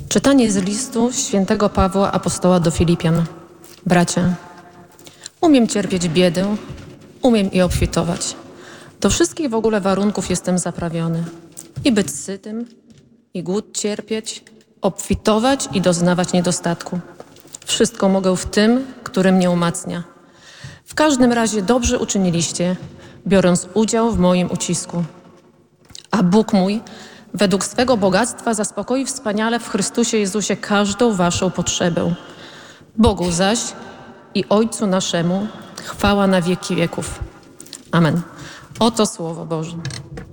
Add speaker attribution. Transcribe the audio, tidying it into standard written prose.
Speaker 1: Czytanie z listu świętego Pawła Apostoła do Filipian. Bracia, umiem cierpieć biedę, umiem i obfitować. Do wszystkich w ogóle warunków jestem zaprawiony. I być sytym, i głód cierpieć, obfitować i doznawać niedostatku. Wszystko mogę w tym, który mnie umacnia. W każdym razie dobrze uczyniliście, biorąc udział w moim ucisku. A Bóg mój, według swego bogactwa zaspokoi wspaniale w Chrystusie Jezusie każdą waszą potrzebę. Bogu zaś i Ojcu naszemu chwała na wieki wieków. Amen. Oto Słowo Boże.